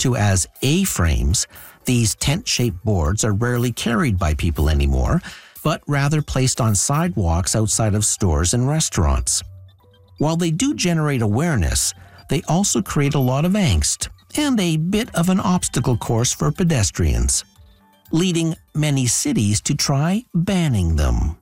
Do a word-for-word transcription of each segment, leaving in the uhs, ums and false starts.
to as A-frames, these tent-shaped boards are rarely carried by people anymore, but rather placed on sidewalks outside of stores and restaurants. While they do generate awareness, they also create a lot of angst and a bit of an obstacle course for pedestrians, leading many cities to try banning them.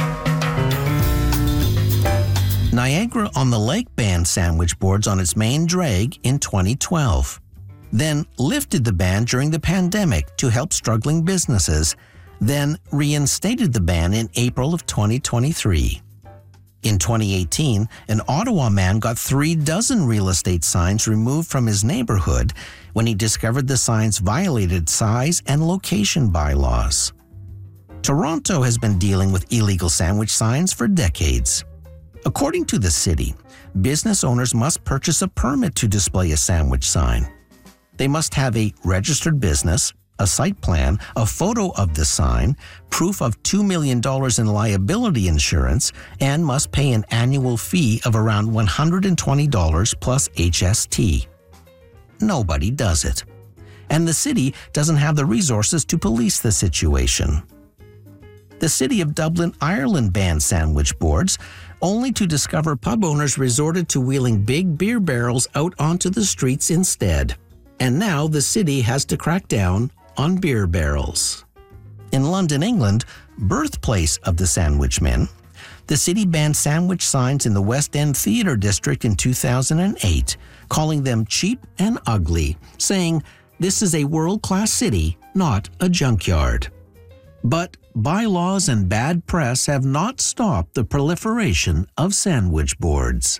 Niagara-on-the-Lake banned sandwich boards on its main drag in twenty twelve, then lifted the ban during the pandemic to help struggling businesses, then reinstated the ban in April of twenty twenty-three. In twenty eighteen, an Ottawa man got three dozen real estate signs removed from his neighborhood when he discovered the signs violated size and location bylaws. Toronto has been dealing with illegal sandwich signs for decades. According to the city, business owners must purchase a permit to display a sandwich sign. They must have a registered business, a site plan, a photo of the sign, proof of two million dollars in liability insurance, and must pay an annual fee of around one hundred twenty dollars plus H S T. Nobody does it. And the city doesn't have the resources to police the situation. The city of Dublin, Ireland banned sandwich boards, only to discover pub owners resorted to wheeling big beer barrels out onto the streets instead. And now the city has to crack down on beer barrels. In London, England, birthplace of the sandwich men, the city banned sandwich signs in the West End Theatre District in two thousand eight, calling them cheap and ugly, saying, "This is a world-class city, not a junkyard." But bylaws and bad press have not stopped the proliferation of sandwich boards.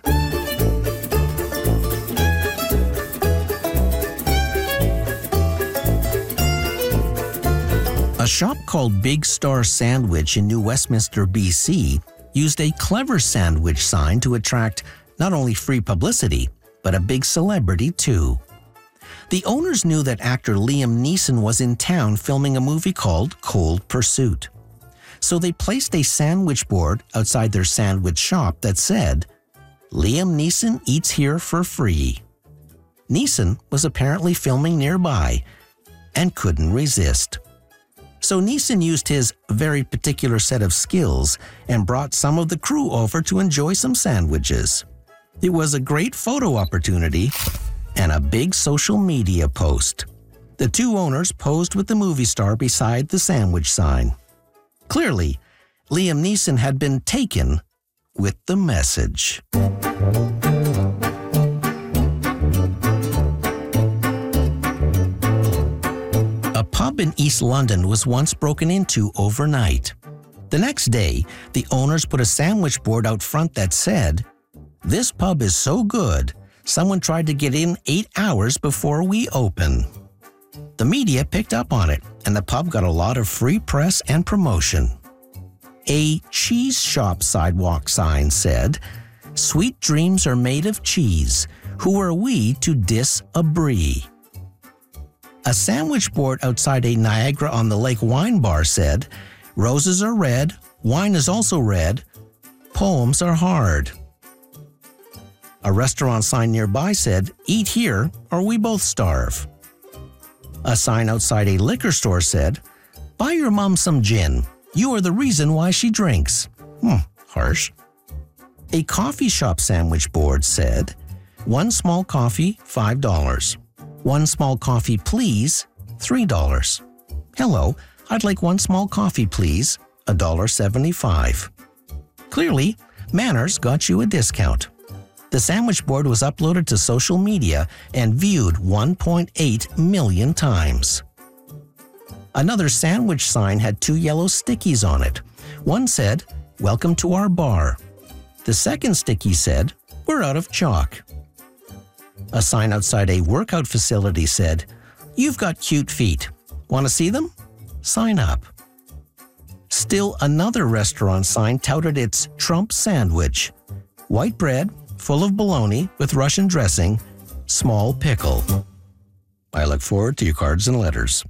A shop called Big Star Sandwich in New Westminster, B C, used a clever sandwich sign to attract not only free publicity, but a big celebrity too. The owners knew that actor Liam Neeson was in town filming a movie called Cold Pursuit. So they placed a sandwich board outside their sandwich shop that said, "Liam Neeson eats here for free." Neeson was apparently filming nearby and couldn't resist. So Neeson used his very particular set of skills and brought some of the crew over to enjoy some sandwiches. It was a great photo opportunity and a big social media post. The two owners posed with the movie star beside the sandwich sign. Clearly, Liam Neeson had been taken with the message. A pub in East London was once broken into overnight. The next day, the owners put a sandwich board out front that said, "This pub is so good, someone tried to get in eight hours before we open." The media picked up on it, and the pub got a lot of free press and promotion. A cheese shop sidewalk sign said, "Sweet dreams are made of cheese. Who are we to diss a brie?" A sandwich board outside a Niagara-on-the-Lake wine bar said, "Roses are red, wine is also red, poems are hard." A restaurant sign nearby said, "Eat here or we both starve." A sign outside a liquor store said, "Buy your mom some gin. You are the reason why she drinks." Hmm, harsh. A coffee shop sandwich board said, "One small coffee, five dollars. One small coffee, please, three dollars. Hello, I'd like one small coffee, please, one dollar seventy-five. Clearly, manners got you a discount. The sandwich board was uploaded to social media and viewed one point eight million times. Another sandwich sign had two yellow stickies on it. One said, "Welcome to our bar." The second sticky said, "We're out of chalk." A sign outside a workout facility said, "You've got cute feet. Want to see them? Sign up." Still another restaurant sign touted its Trump sandwich. White bread, full of bologna with Russian dressing, small pickle. I look forward to your cards and letters.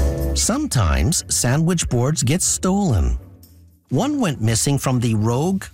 Sometimes sandwich boards get stolen. One went missing from the rogue